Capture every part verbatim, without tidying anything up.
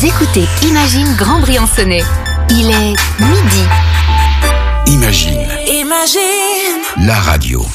écoutez Imagine Grand Briançonnais. Il est midi. Imagine. Imagine. La radio.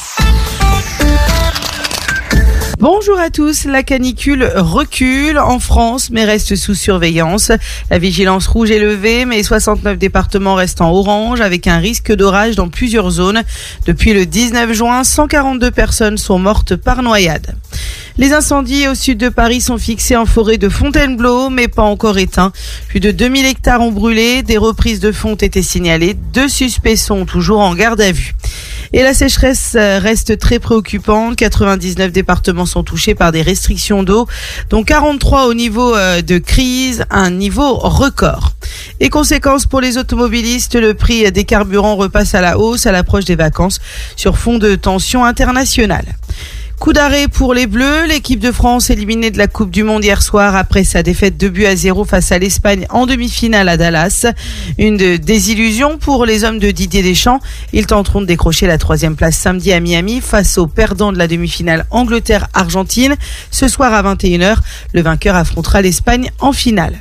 Bonjour à tous, la canicule recule en France mais reste sous surveillance. La vigilance rouge est levée mais soixante-neuf départements restent en orange avec un risque d'orage dans plusieurs zones. Depuis le dix-neuf juin, cent quarante-deux personnes sont mortes par noyade. Les incendies au sud de Paris sont fixés en forêt de Fontainebleau mais pas encore éteints. Plus de deux mille hectares ont brûlé, des reprises de fonte étaient signalées, deux suspects sont toujours en garde à vue. Et la sécheresse reste très préoccupante. quatre-vingt-dix-neuf départements sont touchés par des restrictions d'eau, dont quarante-trois au niveau de crise, un niveau record. Et conséquence pour les automobilistes, le prix des carburants repasse à la hausse à l'approche des vacances sur fond de tensions internationales. Coup d'arrêt pour les Bleus, l'équipe de France éliminée de la Coupe du Monde hier soir après sa défaite deux buts à zéro face à l'Espagne en demi-finale à Dallas. Une désillusion pour les hommes de Didier Deschamps. Ils tenteront de décrocher la troisième place samedi à Miami face aux perdants de la demi-finale Angleterre-Argentine. Ce soir à vingt et une heures, le vainqueur affrontera l'Espagne en finale.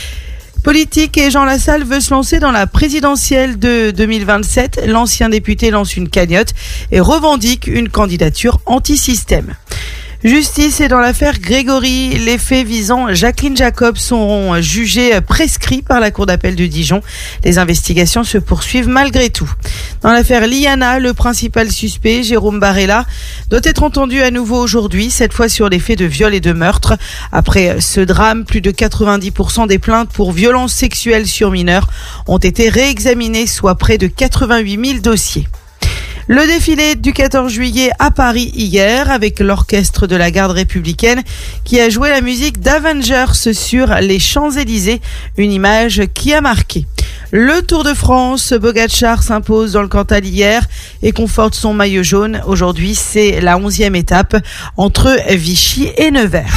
Politique et Jean Lassalle veut se lancer dans la présidentielle de deux mille vingt-sept. L'ancien député lance une cagnotte et revendique une candidature anti-système. Justice est dans l'affaire Grégory. Les faits visant Jacqueline Jacob seront jugés prescrits par la cour d'appel de Dijon. Les investigations se poursuivent malgré tout. Dans l'affaire Liana, le principal suspect, Jérôme Barella, doit être entendu à nouveau aujourd'hui, cette fois sur les faits de viol et de meurtre. Après ce drame, plus de quatre-vingt-dix pour cent des plaintes pour violences sexuelles sur mineurs ont été réexaminées, soit près de quatre-vingt-huit mille dossiers. Le défilé du quatorze juillet à Paris hier avec l'orchestre de la garde républicaine qui a joué la musique d'Avengers sur les Champs-Élysées, une image qui a marqué. Le Tour de France, Pogačar s'impose dans le Cantal hier et conforte son maillot jaune. Aujourd'hui, c'est la onzième étape entre Vichy et Nevers.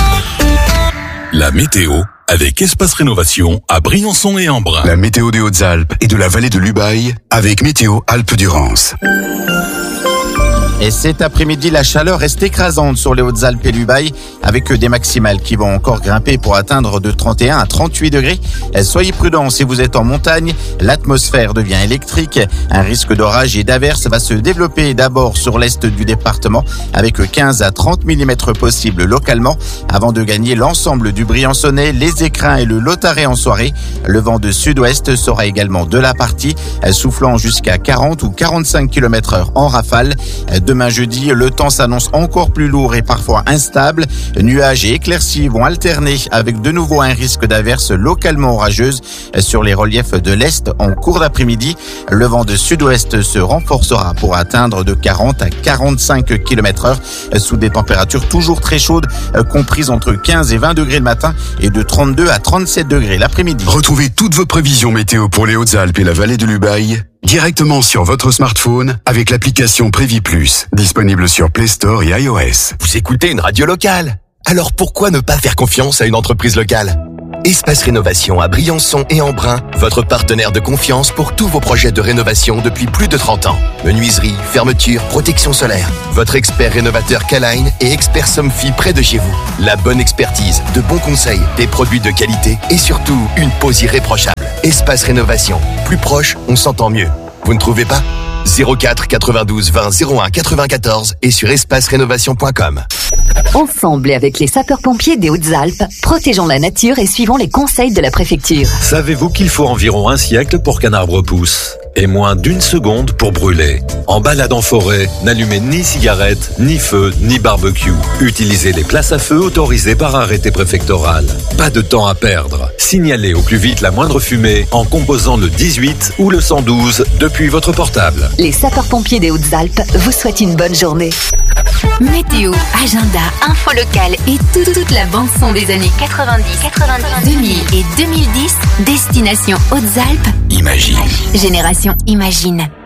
La météo avec Espace Rénovation à Briançon et Embrun. La météo des Hautes-Alpes et de la vallée de l'Ubaye avec Météo Alpes-Durance. Et cet après-midi, la chaleur reste écrasante sur les Hautes-Alpes et l'Ubaye, avec des maximales qui vont encore grimper pour atteindre de trente et un à trente-huit degrés. Soyez prudents si vous êtes en montagne, l'atmosphère devient électrique. Un risque d'orage et d'averse va se développer d'abord sur l'est du département, avec quinze à trente millimètres possibles localement, avant de gagner l'ensemble du Briançonnais, les Écrins et le Lotarais en soirée. Le vent de sud-ouest sera également de la partie, soufflant jusqu'à quarante ou quarante-cinq kilomètres heure en rafale. Demain jeudi, le temps s'annonce encore plus lourd et parfois instable. Nuages et éclaircies vont alterner avec de nouveau un risque d'averse localement orageuse sur les reliefs de l'Est en cours d'après-midi. Le vent de sud-ouest se renforcera pour atteindre de quarante à quarante-cinq kilomètres heure sous des températures toujours très chaudes, comprises entre quinze et vingt degrés le matin et de trente-deux à trente-sept degrés l'après-midi. Retrouvez toutes vos prévisions météo pour les Hautes-Alpes et la vallée de l'Ubaye directement sur votre smartphone avec l'application Prévis Plus, disponible sur Play Store et iOS. Vous écoutez une radio locale, alors pourquoi ne pas faire confiance à une entreprise locale ? Espace Rénovation à Briançon et Embrun, votre partenaire de confiance pour tous vos projets de rénovation depuis plus de trente ans. Menuiserie, fermeture, protection solaire. Votre expert rénovateur K-Line et expert Somfy près de chez vous. La bonne expertise, de bons conseils, des produits de qualité et surtout une pose irréprochable. Espace Rénovation. Plus proche, on s'entend mieux. Vous ne trouvez pas ? zéro quatre quatre-vingt-douze vingt zéro un quatre-vingt-quatorze et sur espace rénovation point com. Ensemble et avec les sapeurs-pompiers des Hautes-Alpes, protégeons la nature et suivons les conseils de la préfecture. Savez-vous qu'il faut environ un siècle pour qu'un arbre pousse et moins d'une seconde pour brûler? En balade en forêt, n'allumez ni cigarette, ni feu, ni barbecue. Utilisez les places à feu autorisées par arrêté préfectoral. Pas de temps à perdre. Signalez au plus vite la moindre fumée en composant le dix-huit ou le cent douze depuis votre portable. Les sapeurs-pompiers des Hautes-Alpes vous souhaitent une bonne journée. Météo, agenda, info locale et tout, toute la bande-son des années quatre-vingt-dix, quatre-vingt-dix, deux mille et deux mille dix, destination Hautes-Alpes. Imagine. Génération Imagine.